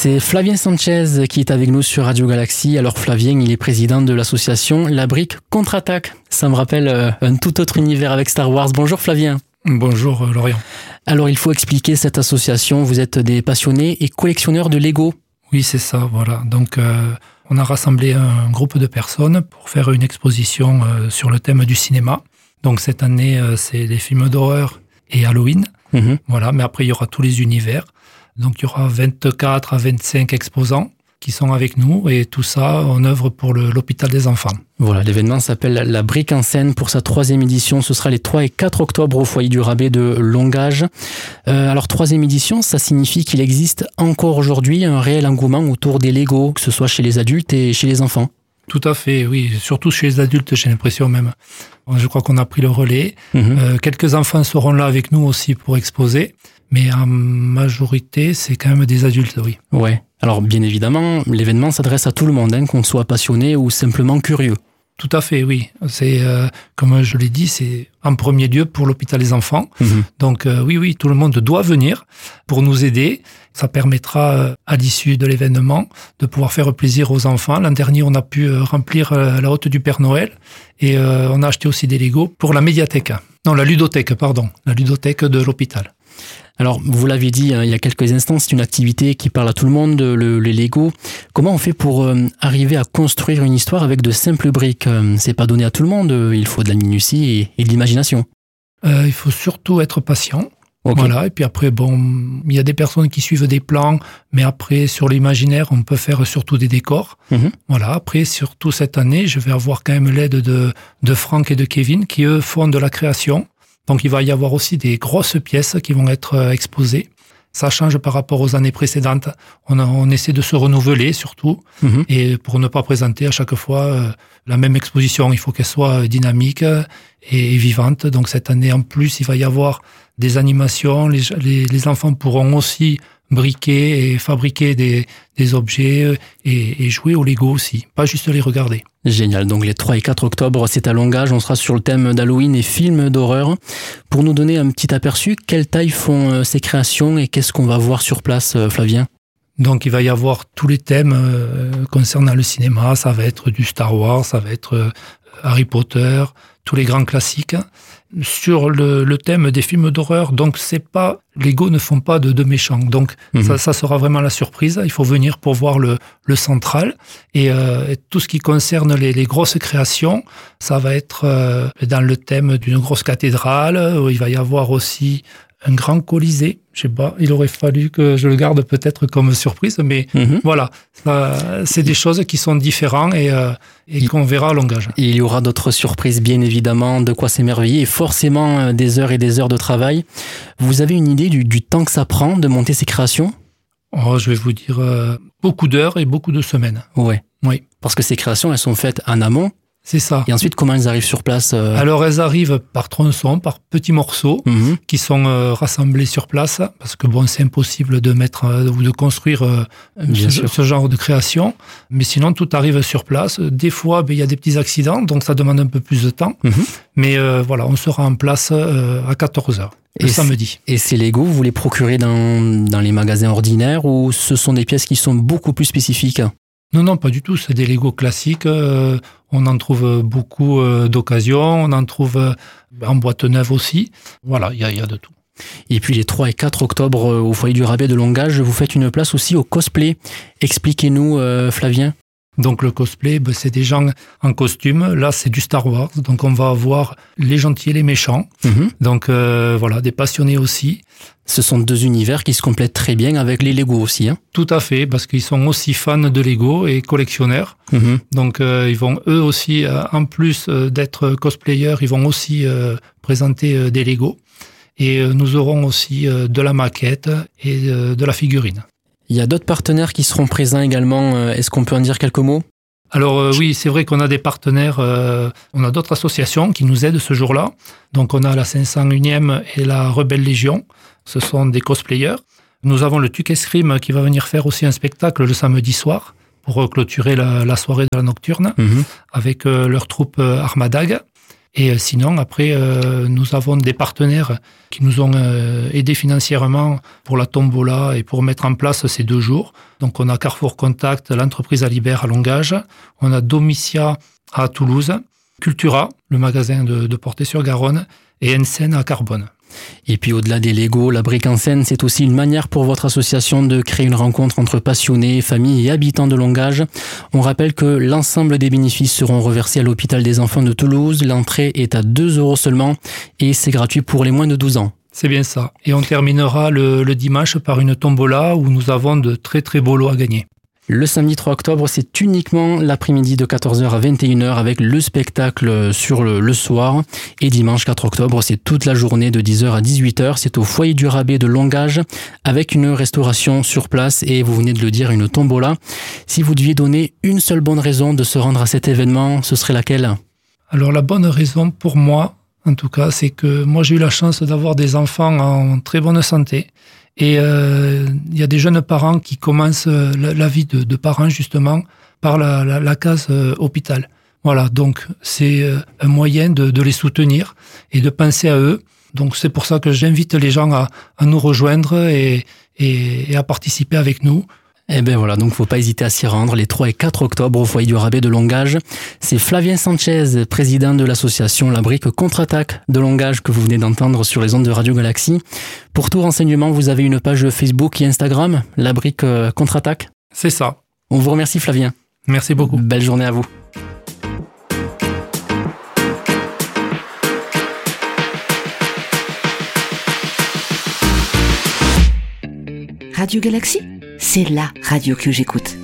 C'est Flavien Sanchez qui est avec nous sur Radio Galaxie. Alors Flavien, il est président de l'association La Brique Contre-Attaque. Ça me rappelle un tout autre univers avec Star Wars. Bonjour Flavien. Bonjour Lorient. Alors il faut expliquer cette association. Vous êtes des passionnés et collectionneurs de Lego. Oui, c'est ça, voilà. Donc on a rassemblé un groupe de personnes pour faire une exposition sur le thème du cinéma. Donc cette année, c'est les films d'horreur et Halloween. Voilà, mais après il y aura tous les univers. Donc il y aura 24 à 25 exposants qui sont avec nous et tout ça en œuvre pour l'hôpital des enfants. Voilà, l'événement s'appelle La Brique en scène pour sa 3e édition. Ce sera les 3 et 4 octobre au foyer du Rabais de Longage. Alors 3e édition, ça signifie qu'il existe encore aujourd'hui un réel engouement autour des Lego, que ce soit chez les adultes et chez les enfants. Tout à fait, oui. Surtout chez les adultes, j'ai l'impression même. Je crois qu'on a pris le relais. Quelques enfants seront là avec nous aussi pour exposer. Mais en majorité, c'est quand même des adultes, oui. Ouais. Alors, bien évidemment, l'événement s'adresse à tout le monde, qu'on soit passionné ou simplement curieux. Tout à fait, oui. C'est, comme je l'ai dit, c'est en premier lieu pour l'hôpital des enfants. Donc, oui, tout le monde doit venir pour nous aider. Ça permettra, à l'issue de l'événement, de pouvoir faire plaisir aux enfants. L'an dernier, on a pu remplir la hotte du Père Noël et on a acheté aussi des Legos pour la médiathèque. Non, la ludothèque de l'hôpital. Alors, vous l'avez dit il y a quelques instants, c'est une activité qui parle à tout le monde, les Lego. Comment on fait pour arriver à construire une histoire avec de simples briques ? C'est pas donné à tout le monde, il faut de la minutie et de l'imagination. Il faut surtout être patient. Okay. Voilà, et puis après, il y a des personnes qui suivent des plans, mais après, sur l'imaginaire, on peut faire surtout des décors. Voilà, après, surtout cette année, je vais avoir quand même l'aide de Franck et de Kevin, qui eux font de la création. Donc, il va y avoir aussi des grosses pièces qui vont être exposées. Ça change par rapport aux années précédentes. On essaie de se renouveler surtout. Et pour ne pas présenter à chaque fois la même exposition, il faut qu'elle soit dynamique et vivante. Donc, cette année, en plus, il va y avoir des animations. Les enfants pourront aussi briquer et fabriquer des objets et jouer au Lego aussi, pas juste les regarder. Génial, donc les 3 et 4 octobre, c'est à Longage, on sera sur le thème d'Halloween et films d'horreur. Pour nous donner un petit aperçu, quelle taille font ces créations et qu'est-ce qu'on va voir sur place, Flavien ? Donc il va y avoir tous les thèmes concernant le cinéma, ça va être du Star Wars, ça va être Harry Potter, tous les grands classiques. Sur le thème des films d'horreur, donc c'est pas, Lego ne font pas de méchants, donc ça sera vraiment la surprise. Il faut venir pour voir le central et tout ce qui concerne les grosses créations, ça va être dans le thème d'une grosse cathédrale. Où il va y avoir aussi un grand colisée. Je sais pas, il aurait fallu que je le garde peut-être comme surprise, mais voilà, c'est des choses qui sont différentes et qu'on verra à Longage. Il y aura d'autres surprises, bien évidemment, de quoi s'émerveiller et forcément des heures et des heures de travail. Vous avez une idée du temps que ça prend de monter ces créations ? Je vais vous dire beaucoup d'heures et beaucoup de semaines. Ouais. Oui. Parce que ces créations, elles sont faites en amont. C'est ça. Et ensuite, comment elles arrivent sur place ? Alors, elles arrivent par tronçons, par petits morceaux qui sont rassemblés sur place, parce que c'est impossible de mettre ou de construire ce genre de création. Mais sinon, tout arrive sur place. Des fois, il y a des petits accidents, donc ça demande un peu plus de temps. Mais voilà, on sera en place à 14h. Le samedi. Et ces Lego, vous les procurez dans les magasins ordinaires ou ce sont des pièces qui sont beaucoup plus spécifiques ? Non, pas du tout. C'est des Lego classiques. On en trouve beaucoup d'occasion. On en trouve en boîte neuve aussi. Voilà, il y a de tout. Et puis les 3 et 4 octobre au foyer du Rabais de Longage, vous faites une place aussi au cosplay. Expliquez-nous, Flavien. Donc le cosplay, c'est des gens en costume. Là, c'est du Star Wars. Donc on va avoir les gentils et les méchants. Donc voilà, des passionnés aussi. Ce sont 2 univers qui se complètent très bien avec les Lego aussi. Tout à fait, parce qu'ils sont aussi fans de Lego et collectionneurs. Donc ils vont eux aussi, en plus d'être cosplayers, ils vont aussi présenter des Lego. Et nous aurons aussi de la maquette et de la figurine. Il y a d'autres partenaires qui seront présents également. Est-ce qu'on peut en dire quelques mots ? Alors oui, c'est vrai qu'on a des partenaires, on a d'autres associations qui nous aident ce jour-là. Donc on a la 501e et la Rebelle Légion, ce sont des cosplayers. Nous avons le Tuc Escrime qui va venir faire aussi un spectacle le samedi soir pour clôturer la soirée de la nocturne avec leur troupe Armadag. Et sinon, après, nous avons des partenaires qui nous ont aidés financièrement pour la tombola et pour mettre en place ces 2 jours. Donc, on a Carrefour Contact, l'entreprise Alibert à Longage. On a Domitia à Toulouse, Cultura, le magasin de Portet-sur-Garonne, et Ensen à Carbone. Et puis au-delà des Legos, la brique en scène, c'est aussi une manière pour votre association de créer une rencontre entre passionnés, familles et habitants de Longage. On rappelle que l'ensemble des bénéfices seront reversés à l'hôpital des enfants de Toulouse. L'entrée est à 2 € seulement et c'est gratuit pour les moins de 12 ans. C'est bien ça. Et on terminera le dimanche par une tombola où nous avons de très très beaux lots à gagner. Le samedi 3 octobre, c'est uniquement l'après-midi de 14h à 21h avec le spectacle sur le soir. Et dimanche 4 octobre, c'est toute la journée de 10h à 18h. C'est au foyer du Rabais de Longage avec une restauration sur place et vous venez de le dire, une tombola. Si vous deviez donner une seule bonne raison de se rendre à cet événement, ce serait laquelle ? Alors la bonne raison pour moi, en tout cas, c'est que moi j'ai eu la chance d'avoir des enfants en très bonne santé. Et il y a des jeunes parents qui commencent la vie de parents justement par la case hôpital. Voilà, donc c'est un moyen de les soutenir et de penser à eux. Donc c'est pour ça que j'invite les gens à nous rejoindre et à participer avec nous. Eh ben voilà, donc faut pas hésiter à s'y rendre les 3 et 4 octobre au foyer du Rabais de Longage. C'est Flavien Sanchez, président de l'association La Brique Contre-Attaque de Longage que vous venez d'entendre sur les ondes de Radio Galaxie. Pour tout renseignement, vous avez une page Facebook et Instagram, La Brique Contre-Attaque. C'est ça. On vous remercie Flavien. Merci beaucoup. Belle journée à vous. Radio Galaxie, c'est la radio que j'écoute.